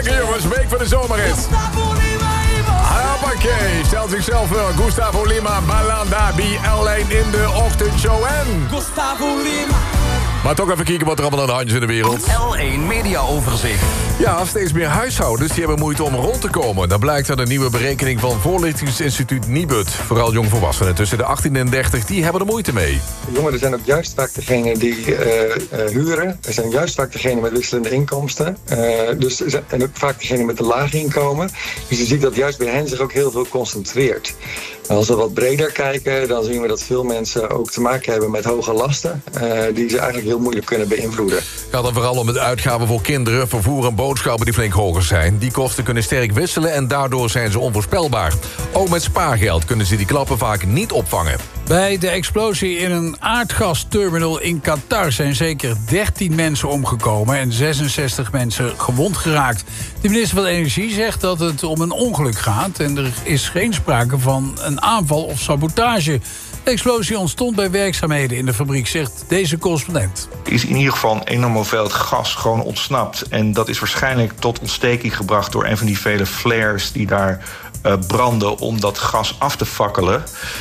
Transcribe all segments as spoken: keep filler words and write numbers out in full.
Lekker jongens, week van de zomerrit. Hoppakee, stelt zichzelf voor. Gustavo Lima, Balanda, B L één in de ochtendshow en... Gustavo Lima. Maar toch even kijken wat er allemaal aan de hand is in de wereld. L één Mediaoverzicht. Ja, steeds meer huishoudens die hebben moeite om rond te komen. Dat blijkt uit een nieuwe berekening van voorlichtingsinstituut Nibud. Vooral jongvolwassenen tussen de achttien en dertig, die hebben er moeite mee. Jongeren zijn ook juist vaak degene die uh, uh, huren. Er zijn juist vaak degene met wisselende inkomsten. Uh, dus, en ook vaak degene met een laag inkomen. Dus je ziet dat juist bij hen zich ook heel veel concentreert. En als we wat breder kijken, dan zien we dat veel mensen ook te maken hebben met hoge lasten. Uh, die ze eigenlijk heel moeilijk kunnen beïnvloeden. Het gaat dan vooral om de uitgaven voor kinderen, vervoer en boodschappen die flink hoger zijn. Die kosten kunnen sterk wisselen en daardoor zijn ze onvoorspelbaar. Ook met spaargeld kunnen ze die klappen vaak niet opvangen. Bij de explosie in een aardgasterminal in Qatar zijn zeker dertien mensen omgekomen en zesenzestig mensen gewond geraakt. De minister van Energie zegt dat het om een ongeluk gaat en er is geen sprake van een aanval of sabotage. De explosie ontstond bij werkzaamheden in de fabriek, zegt deze correspondent. Er is in ieder geval een enorme hoeveelheid gas gewoon ontsnapt. En dat is waarschijnlijk tot ontsteking gebracht door een van die vele flares die daar uh, branden om dat gas af te fakkelen.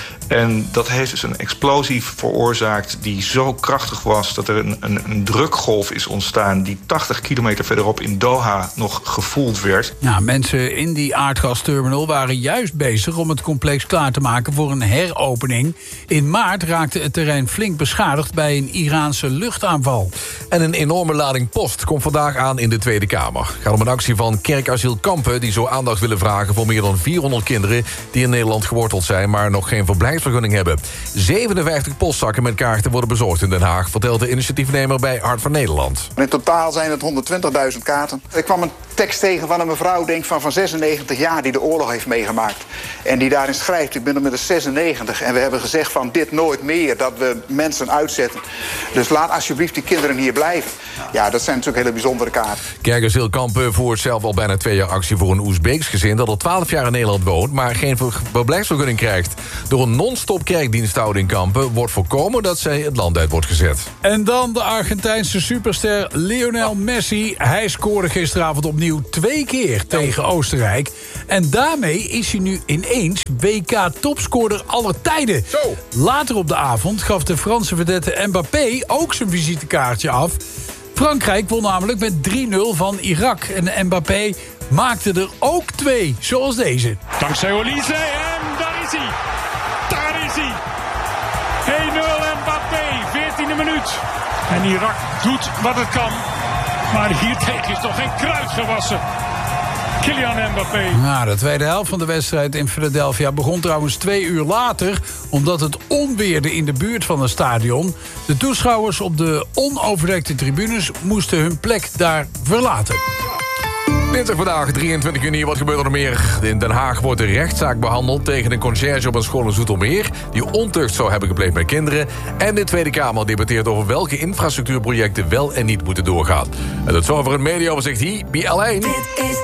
En dat heeft dus een explosie veroorzaakt die zo krachtig was dat er een, een, een drukgolf is ontstaan die tachtig kilometer verderop in Doha nog gevoeld werd. Ja, mensen in die aardgasterminal waren juist bezig om het complex klaar te maken voor een heropening. In maart raakte het terrein flink beschadigd bij een Iraanse luchtaanval. En een enorme lading post komt vandaag aan in de Tweede Kamer. Het gaat om een actie van Kerkasiel Kampen die zo aandacht willen vragen voor meer dan vierhonderd kinderen die in Nederland geworteld zijn, maar nog geen verblijfsvergunning hebben. zevenenvijftig postzakken met kaarten worden bezorgd in Den Haag, vertelt de initiatiefnemer bij Hart van Nederland. In totaal zijn het honderdtwintigduizend kaarten. Ik kwam een tekst tegen van een mevrouw denk van, van zesennegentig jaar die de oorlog heeft meegemaakt. En die daarin schrijft, ik ben inmiddels zesennegentig en we hebben gezegd van dit nooit meer, dat we mensen uitzetten. Dus laat alsjeblieft die kinderen hier blijven. Ja, dat zijn natuurlijk hele bijzondere kaarten. Kerkasiel Kampen voert zelf al bijna twee jaar actie voor een Oezbeeks gezin dat al twaalf jaar in Nederland woont, maar geen verblijfsvergunning krijgt. Door een non-stop kerkdiensthouding in Kampen wordt voorkomen dat zij het land uit wordt gezet. En dan de Argentijnse superster Lionel Messi. Hij scoorde gisteravond opnieuw twee keer tegen Oostenrijk. En daarmee is hij nu ineens W K-topscorer aller tijden. Zo. Later op de avond gaf de Franse vedette Mbappé ook zijn visitekaartje af. Frankrijk won namelijk met drie nul van Irak. En Mbappé maakte er ook twee, zoals deze. Dankzij Olise en daar is hij. Daar is hij. één nul Mbappé, veertiende minuut. En Irak doet wat het kan. Maar hiertegen is toch geen kruid gewassen. Kylian Mbappé. Nou, de tweede helft van de wedstrijd in Philadelphia begon trouwens twee uur later, omdat het onweerde in de buurt van het stadion. De toeschouwers op de onoverdekte tribunes moesten hun plek daar verlaten. Dinsdag vandaag, drieëntwintig juni, wat gebeurt er nog meer? In Den Haag wordt een rechtszaak behandeld tegen een conciërge op een school in Zoetermeer die ontucht zou hebben gepleegd bij kinderen. En de Tweede Kamer debatteert over welke infrastructuurprojecten wel en niet moeten doorgaan. En dat is over het mediaoverzicht hier, B L één.